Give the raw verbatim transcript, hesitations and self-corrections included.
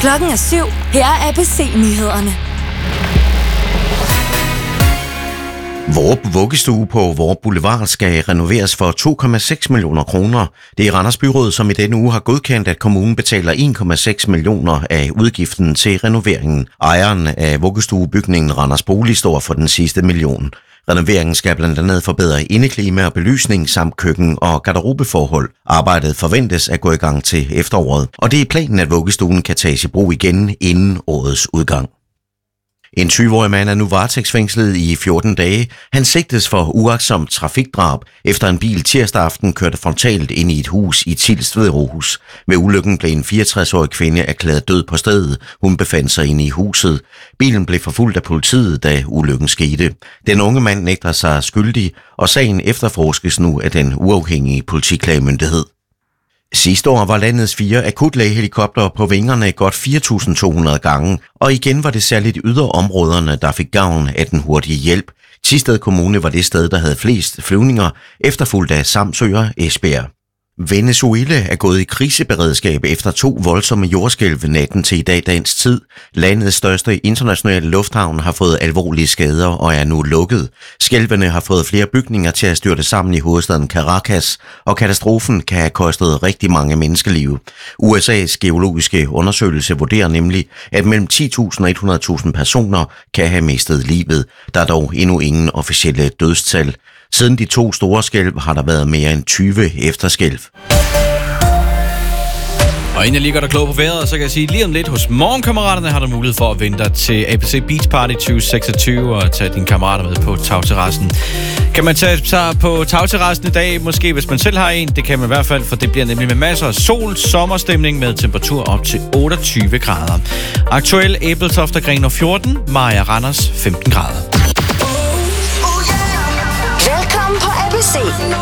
Klokken er syv. Her er A B C-nyhederne. Vorup vuggestue på Vorup Boulevard skal renoveres for to komma seks millioner kroner. Det er Randers Byråd, som i denne uge har godkendt, at kommunen betaler en komma seks millioner af udgiften til renoveringen. Ejeren af vuggestuebygningen Randers Bolig står for den sidste million. Renoveringen skal blandt andet forbedre indeklima og belysning samt køkken- og garderobeforhold. Arbejdet forventes at gå i gang til efteråret, og det er planen, at vuggestuen kan tages i brug igen inden årets udgang. En tyve-årig mand er nu varetægtsfængslet i fjorten dage. Han sigtes for uagtsomt trafikdrab, efter en bil tirsdag aften kørte frontalt ind i et hus i Tilst ved Aarhus. Ved ulykken blev en fireogtres-årig kvinde erklæret død på stedet. Hun befandt sig inde i huset. Bilen blev forfulgt af politiet, da ulykken skete. Den unge mand nægter sig skyldig, og sagen efterforskes nu af den uafhængige politiklagemyndighed. Sidste år var landets fire akutlægehelikoptere på vingerne godt fire tusind to hundrede gange, og igen var det særligt yderområderne, der fik gavn af den hurtige hjælp. Thisted Kommune var det sted, der havde flest flyvninger, efterfulgt af Samsø og Esbjerg. Venezuela er gået i kriseberedskab efter to voldsomme jordskælv natten til i dag dansk tid. Landets største internationale lufthavn har fået alvorlige skader og er nu lukket. Skælvene har fået flere bygninger til at styrte sammen i hovedstaden Caracas, og katastrofen kan have kostet rigtig mange menneskeliv. U S A's geologiske undersøgelse vurderer nemlig, at mellem ti tusind og hundrede tusind personer kan have mistet livet. Der er dog endnu ingen officielle dødstal. Siden de to store skælv har der været mere end tyve efterskælv. Og inden jeg lige gør dig klog på vejret, så kan jeg sige, lige om lidt hos Morgenkammeraterne har du mulighed for at vinde dig til A B C Beach Party tyve seksogtyve og tage dine kammerater med på tagterrassen. Kan man tage sig på tagterrassen i dag? Måske hvis man selv har en. Det kan man i hvert fald, for det bliver nemlig med masser af sol, sommerstemning med temperatur op til otteogtyve grader. Aktuel Æbeltoft og Grenaa fjorten, Maja Randers femten grader. Velkommen på A B C.